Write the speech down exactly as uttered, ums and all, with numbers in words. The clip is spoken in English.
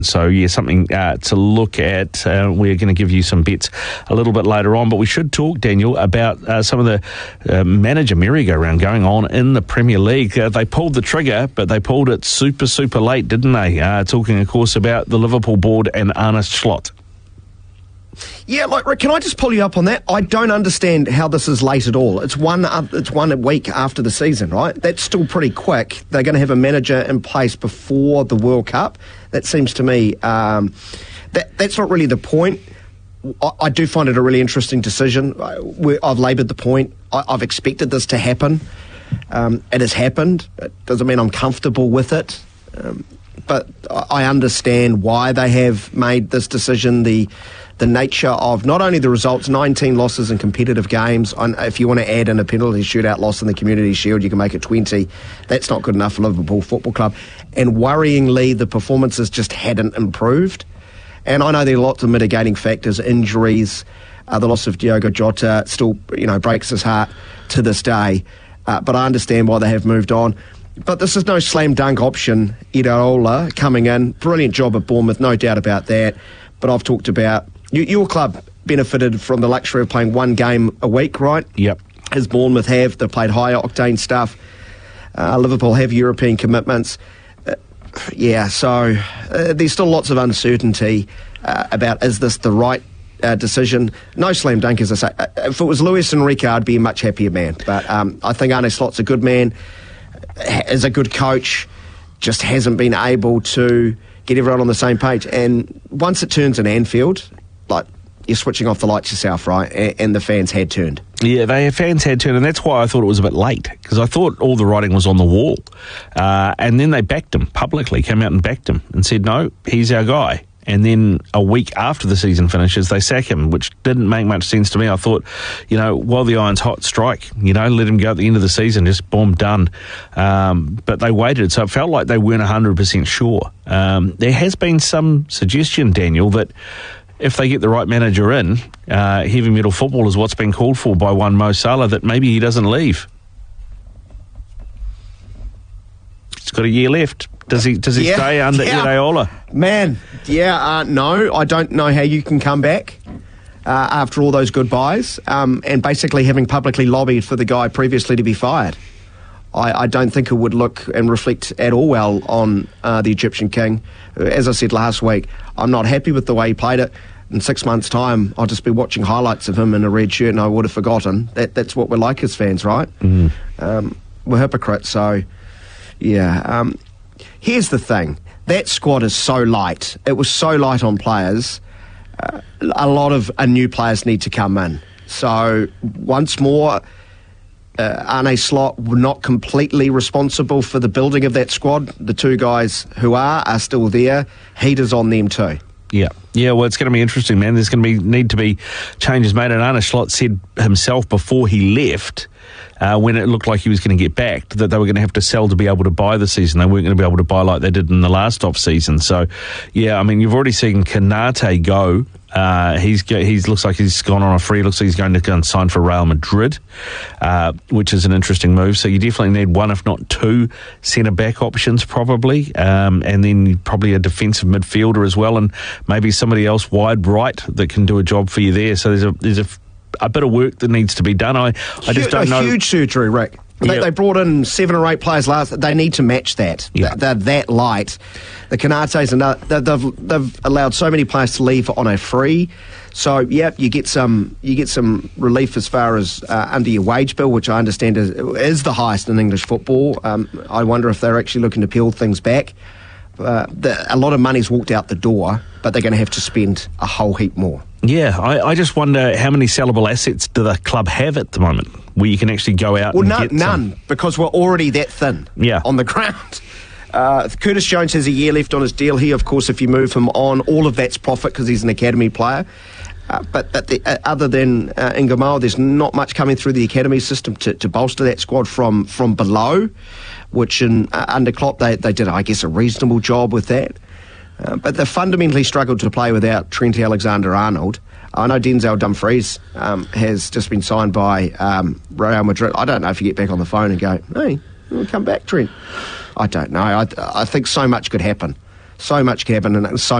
So, yeah, something uh, to look at. Uh, we're going to give you some bets a little bit later on, but we should talk, Daniel, about uh, some of the uh, manager merry-go-round going on in the Premier League. Uh, they pulled the trigger, but they pulled it super, super late, didn't they? Uh, talking, of course, about the Liverpool board and Arne Slot. Yeah, like, Rick, can I just pull you up on that? I don't understand how this is late at all. It's one uh, it's one week after the season, right? That's still pretty quick. They're going to have a manager in place before the World Cup. That seems to me, um, that that's not really the point. I, I do find it a really interesting decision. I, I've laboured the point. I, I've expected this to happen. Um, it has happened. It doesn't mean I'm comfortable with it. Um, but I understand why they have made this decision. The the nature of not only the results, nineteen losses in competitive games. If you want to add in a penalty shootout loss in the Community Shield, you can make it twenty. That's not good enough for Liverpool Football Club. And worryingly, the performances just hadn't improved. And I know there are lots of mitigating factors, injuries, uh, the loss of Diogo Jota still, you know, breaks his heart to this day. Uh, but I understand why they have moved on. But this is no slam dunk option. Iraola coming in, brilliant job at Bournemouth, no doubt about that. But I've talked about you, your club benefited from the luxury of playing one game a week, right? Yep. As Bournemouth have, they played higher octane stuff. Uh, Liverpool have European commitments. Uh, yeah, so uh, there's still lots of uncertainty uh, about is this the right uh, decision. No slam dunk, as I say. Uh, if it was Luis Enrique, I'd be a much happier man. But um, I think Arne Slot's a good man, is a good coach, just hasn't been able to get everyone on the same page. And once it turns in Anfield, like, you're switching off the lights yourself, right? And, and the fans had turned. Yeah, they fans had turned, and that's why I thought it was a bit late, because I thought all the writing was on the wall. Uh, and then they backed him publicly, came out and backed him and said, no, he's our guy. And then a week after the season finishes, they sack him, which didn't make much sense to me. I thought, you know, while the iron's hot, strike. You know, let him go at the end of the season, just boom, done. Um, but they waited, so it felt like they weren't one hundred percent sure. Um, there has been some suggestion, Daniel, that if they get the right manager in, uh, heavy metal football is what's been called for by one Mo Salah, that maybe he doesn't leave. He's got a year left. Does he Does he yeah, stay under yeah. Iraola? Man, yeah, uh, no, I don't know how you can come back uh, after all those goodbyes um, and basically having publicly lobbied for the guy previously to be fired. I, I don't think it would look and reflect at all well on uh, the Egyptian king. As I said last week, I'm not happy with the way he played it. In six months' time, I'll just be watching highlights of him in a red shirt and I would have forgotten. That That's what we're like as fans, right? Mm. Um, we're hypocrites, so, yeah. Um, here's the thing. That squad is so light. It was so light on players. Uh, a lot of uh, new players need to come in. So, once more, uh, Arne Slot were not completely responsible for the building of that squad. The two guys who are are still there. Heat is on them too. Yeah, yeah. Well, it's going to be interesting, man. There's going to be need to be changes made. And Arne Slot said himself before he left, uh, when it looked like he was going to get backed, that they were going to have to sell to be able to buy the season. They weren't going to be able to buy like they did in the last off season. So, yeah, I mean, you've already seen Kanate go. Uh, he's he's looks like he's gone on a free. Looks like he's going to go and sign for Real Madrid, uh, which is an interesting move. So you definitely need one, if not two, centre back options probably, um, and then probably a defensive midfielder as well, and maybe somebody else wide right that can do a job for you there. So there's a there's a, a bit of work that needs to be done. I I just don't a know. A huge surgery, Rick. They, yep. they brought in seven or eight players last. They need to match that. Yeah. They're that light. The Kanates and they've they've allowed so many players to leave on a free. So yeah, you get some you get some relief as far as uh, under your wage bill, which I understand is, is the highest in English football. Um, I wonder if they're actually looking to peel things back. Uh, the, a lot of money's walked out the door, but they're going to have to spend a whole heap more. Yeah, I, I just wonder how many sellable assets do the club have at the moment where you can actually go out well, and none, get none, some. because we're already that thin yeah. on the ground. Uh, Curtis Jones has a year left on his deal. He, of course, if you move him on, all of that's profit because he's an academy player. Uh, but but the, uh, other than uh, Ingomar, there's not much coming through the academy system to, to bolster that squad from from below, which in, uh, under Klopp they, they did, I guess, a reasonable job with that. Uh, but they fundamentally struggled to play without Trent Alexander-Arnold. I know Denzel Dumfries um, has just been signed by um, Real Madrid. I don't know if you get back on the phone and go, hey, we'll come back, Trent. I don't know. I, I think so much could happen. so much cabin and so